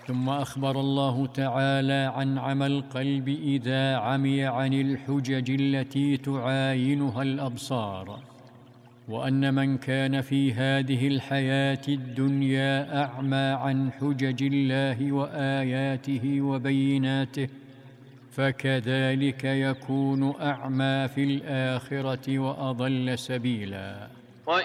ثم أخبر الله تعالى عن عمى القلب إذا عمي عن الحجج التي تعاينها الأبصار، وأن من كان في هذه الحياة الدنيا أعمى عن حجج الله وآياته وبيناته، فكذلك يكون أعمى في الآخرة وأضل سبيلاً.